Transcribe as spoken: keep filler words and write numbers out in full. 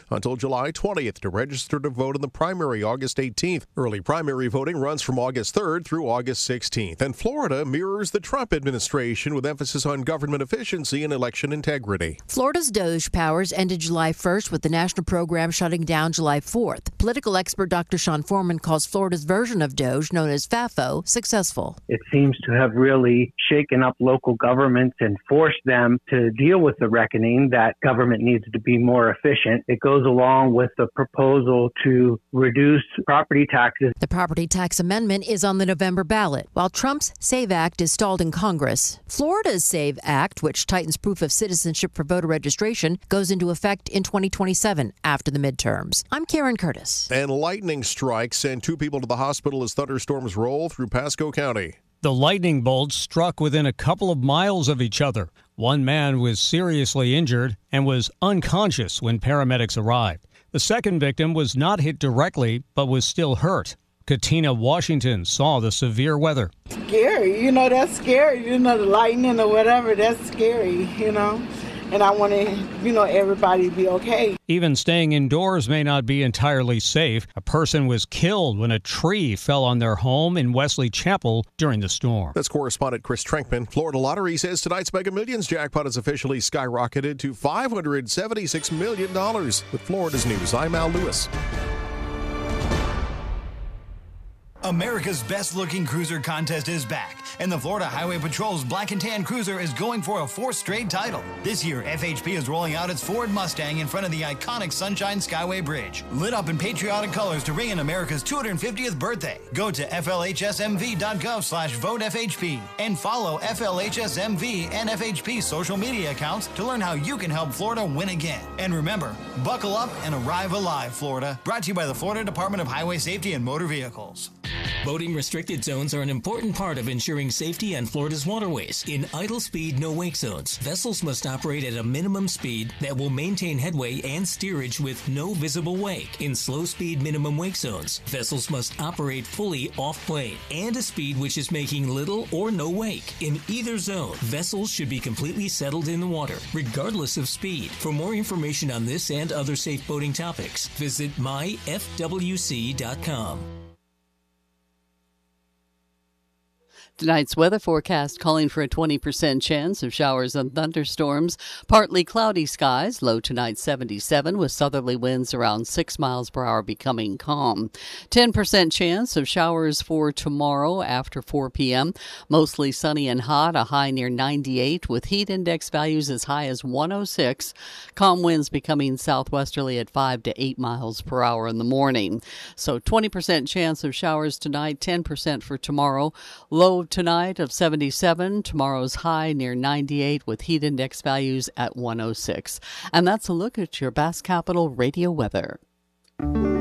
until July twentieth to register to vote in the primary August eighteenth. Early primary voting runs from August third through August sixteenth. And Florida mirrors the Trump administration with emphasis on government efficiency and election integrity. Florida's DOGE powers ended July first with the national program shutting down July fourth. Political expert Doctor Sean Foreman calls Florida's version of DOGE, known as FAFO, successful. It seems to have really shaken up local governments and forced them to deal with the reckoning that government needs to be more efficient. It goes along with the proposal to reduce property taxes. The property tax amendment is on the November ballot, while Trump's SAVE Act is stalled in Congress. Florida's SAVE Act, which tightens proof of citizenship for voter registration, goes into effect in twenty twenty-seven after the midterms. I'm Karen Curtis. And lightning strikes sent two people to the hospital as thunderstorms roll through Pasco County. The lightning bolts struck within a couple of miles of each other. One man was seriously injured and was unconscious when paramedics arrived. The second victim was not hit directly, but was still hurt. Katina Washington saw the severe weather. Scary, you know, that's scary. You know, the lightning or whatever, that's scary, you know. And I want to, you know, everybody to be okay. Even staying indoors may not be entirely safe. A person was killed when a tree fell on their home in Wesley Chapel during the storm. That's correspondent Chris Trenkman. Florida Lottery says tonight's Mega Millions jackpot has officially skyrocketed to five hundred seventy-six million dollars. With Florida's news, I'm Al Lewis. America's best-looking cruiser contest is back, and the Florida Highway Patrol's Black and Tan Cruiser is going for a fourth straight title. This year, F H P is rolling out its Ford Mustang in front of the iconic Sunshine Skyway Bridge, lit up in patriotic colors to ring in America's two hundred fiftieth birthday. Go to F L H S M V dot gov slash vote F H P and follow F L H S M V and F H P social media accounts to learn how you can help Florida win again. And remember, buckle up and arrive alive, Florida. Brought to you by the Florida Department of Highway Safety and Motor Vehicles. Boating restricted zones are an important part of ensuring safety on Florida's waterways. In idle speed, no wake zones, vessels must operate at a minimum speed that will maintain headway and steerage with no visible wake. In slow speed minimum wake zones, vessels must operate fully off plane and a speed which is making little or no wake. In either zone, vessels should be completely settled in the water, regardless of speed. For more information on this and other safe boating topics, visit my f w c dot com. Tonight's weather forecast calling for a twenty percent chance of showers and thunderstorms. Partly cloudy skies, low tonight seventy-seven, with southerly winds around six miles per hour becoming calm. ten percent chance of showers for tomorrow after four p.m. Mostly sunny and hot, a high near ninety-eight, with heat index values as high as one oh six. Calm winds becoming southwesterly at five to eight miles per hour in the morning. So twenty percent chance of showers tonight, ten percent for tomorrow. Low tonight of seventy-seven, tomorrow's high near ninety-eight with heat index values at one oh six. And that's a look at your Bass Capital radio weather.